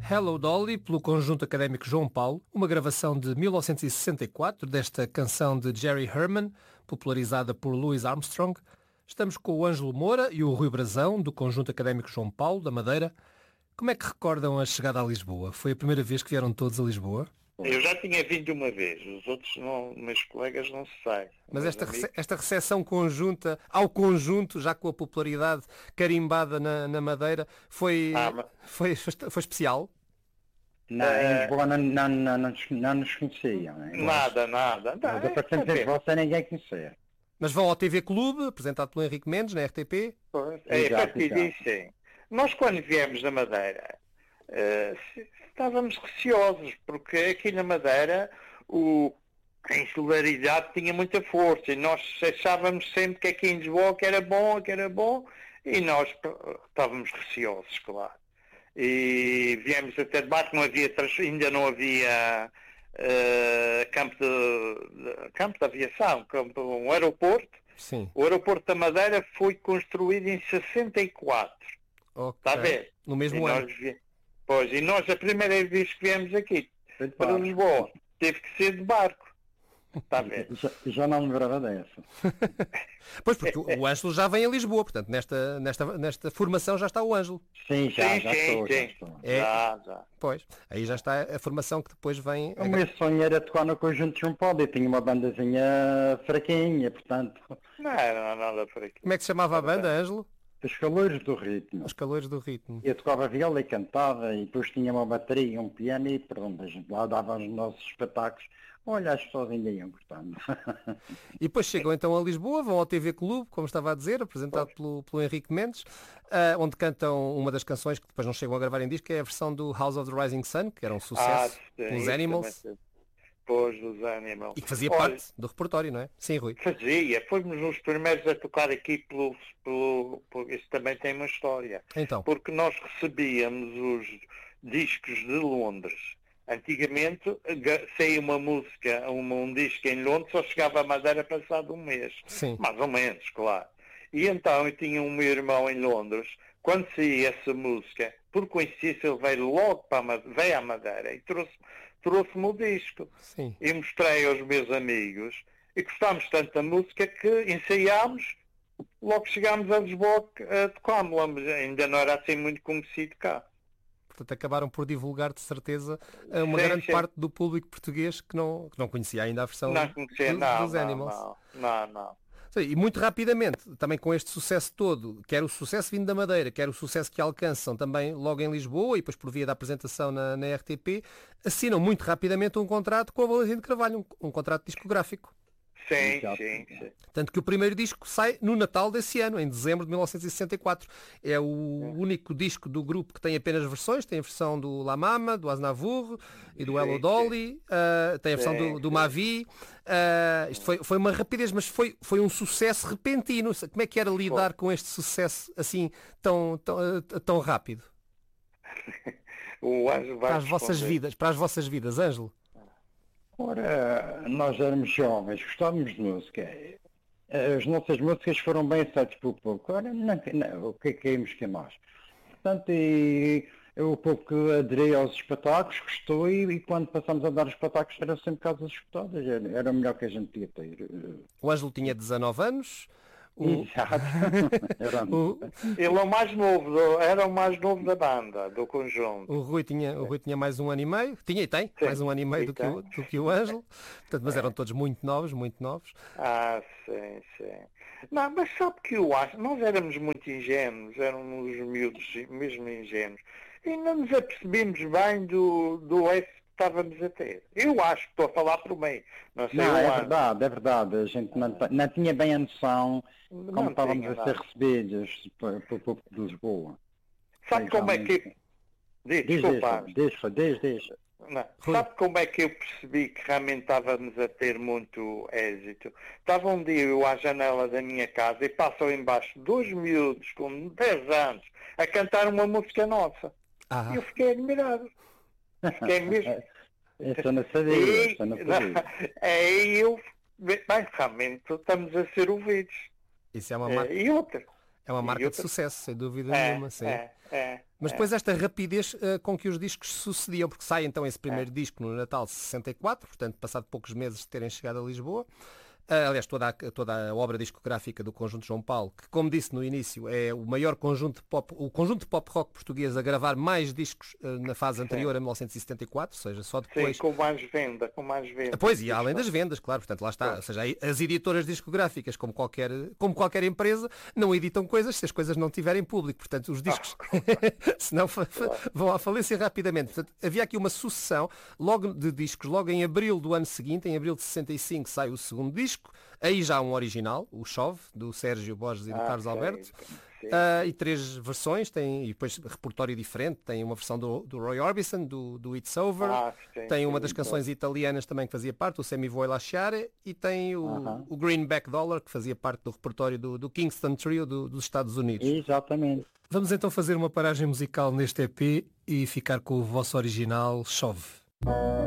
Hello Dolly, pelo Conjunto Académico João Paulo, uma gravação de 1964 desta canção de Jerry Herman, popularizada por Louis Armstrong. Estamos com o Ângelo Moura e o Rui Brazão, do Conjunto Académico João Paulo, da Madeira. Como é que recordam a chegada a Lisboa? Foi a primeira vez que vieram todos a Lisboa? Eu já tinha vindo uma vez, os outros não, meus colegas não se sabem. Mas esta recepção conjunta ao conjunto, já com a popularidade carimbada na Madeira, foi especial? Não, em Lisboa não nos conheciam. Nada. Mas aparecemos em Lisboa sem ninguém conhecer. Mas vão ao TV Clube, apresentado pelo Henrique Mendes, na RTP? Pois, a partir disso, sim. Nós, quando viemos da Madeira, estávamos receosos, porque aqui na Madeira a insularidade tinha muita força e nós achávamos sempre que aqui em Lisboa que era bom, e nós estávamos receosos, claro. E viemos até de barco, ainda não havia campo de aviação, um aeroporto. Sim. O aeroporto da Madeira foi construído em 64. Okay. Está a ver? No mesmo ano. E nós, a primeira vez que viemos aqui para Lisboa, teve que ser de barco. Está a ver? Já não me lembrava dessa. Pois, porque o Ângelo já vem a Lisboa, portanto, nesta formação já está o Ângelo. Sim, já estou. Já. Pois, aí já está a formação que depois vem... O meu sonho era tocar no Conjunto João Paulo, eu tinha uma bandazinha fraquinha, portanto... Não era nada fraquinha. Como é que se chamava a banda, Ângelo? Os Calores do Ritmo. Os Calores do Ritmo. Eu tocava viola e cantava, e depois tinha uma bateria e um piano, e pronto, a gente lá dava os nossos espetáculos. Olha, as pessoas ainda iam gostando. E depois chegam então a Lisboa, vão ao TV Clube, como estava a dizer, apresentado pelo Henrique Mendes, onde cantam uma das canções que depois não chegam a gravar em disco, que é a versão do House of the Rising Sun, que era um sucesso pelos Animals. Depois dos Animals. E que fazia parte do repertório, não é? Sim, Rui. Fazia. Fomos os primeiros a tocar aqui isso também tem uma história. Então. Porque nós recebíamos os discos de Londres. Antigamente saía uma música, um disco em Londres, só chegava a Madeira passado um mês. Sim. Mais ou menos, claro. E então eu tinha um meu irmão em Londres, quando saía essa música, por coincidência ele veio logo veio à Madeira e trouxe-me o disco. Sim. E mostrei aos meus amigos e gostámos tanto da música que ensaiámos, logo chegámos a Lisboa a tocámos-la, mas ainda não era assim muito conhecido cá. Portanto, acabaram por divulgar, de certeza, uma grande parte do público português que não conhecia ainda a versão dos Animals. Não. E muito rapidamente, também com este sucesso todo, quer o sucesso vindo da Madeira, quer o sucesso que alcançam também logo em Lisboa e depois por via da apresentação na RTP, assinam muito rapidamente um contrato com a Valentim de Carvalho, um contrato discográfico. Sim. Tanto que o primeiro disco sai no Natal desse ano, em dezembro de 1964. É o único disco do grupo que tem apenas versões. Tem a versão do La Mama, do Aznavour e do Hello Dolly. Tem a versão do Mavi. Isto foi uma rapidez, mas foi um sucesso repentino. Como é que era lidar com este sucesso assim tão rápido? Para as vossas vidas, Ângelo. Ora, nós éramos jovens, gostávamos de música. As nossas músicas foram bem aceitas pelo público. Ora, o que íamos que nós? Portanto, eu pouco aderi aos espetáculos, gostou, e quando passamos a dar os espetáculos eram sempre casas escutadas. Era o melhor que a gente podia ter. O Ângelo tinha 19 anos. Exato. Ele é o mais novo, era o mais novo da banda, do conjunto. O Rui tinha mais um ano e meio, tinha e tem, sim, mais um ano e meio do que o Ângelo, portanto, mas eram todos muito novos. Sim. Não, mas sabe que eu acho, nós éramos muito ingênuos, éramos miúdos mesmo ingênuos, e não nos apercebemos bem do êxito que estávamos a ter. Eu acho que estou a falar por mim. Não, é verdade. A gente não tinha bem a noção como estávamos a ser recebidos pelo público de Lisboa. Sabe como é que... Desculpa. Deixa. Sabe como é que eu percebi que realmente estávamos a ter muito êxito? Estava um dia eu à janela da minha casa e passam embaixo 2 miúdos com 10 anos a cantar uma música nossa. E eu fiquei admirado. Fiquei mesmo... Isso eu não sabia. Aí eu... Bem, realmente estamos a ser ouvidos. Isso é uma E outra. É uma marca de sucesso, sem dúvida nenhuma. Sim. Mas depois esta rapidez com que os discos sucediam, porque sai então esse primeiro disco no Natal de 64, portanto, passado poucos meses de terem chegado a Lisboa. Aliás, toda a obra discográfica do Conjunto João Paulo, que, como disse no início, é o maior conjunto de pop, o conjunto de pop rock português a gravar mais discos na fase anterior a 1974, ou seja, só depois... Sim, com mais venda. Pois, e além das vendas, claro, portanto, lá está. Ou seja, as editoras discográficas, como qualquer empresa, não editam coisas se as coisas não tiverem público. Portanto, os discos, senão vão à falência rapidamente. Portanto, havia aqui uma sucessão de discos. Logo em abril do ano seguinte, em abril de 65, sai o segundo disco. Aí já um original, o Chove, do Sérgio Borges e do Carlos Alberto. E 3 versões, e depois repertório diferente. Tem uma versão do Roy Orbison, do It's Over. Tem uma das canções italianas também que fazia parte, o Semi Vuoi Lasciare. E tem o Greenback Dollar, que fazia parte do repertório do Kingston Trio dos Estados Unidos. Exatamente. Vamos então fazer uma paragem musical neste EP e ficar com o vosso original Chove.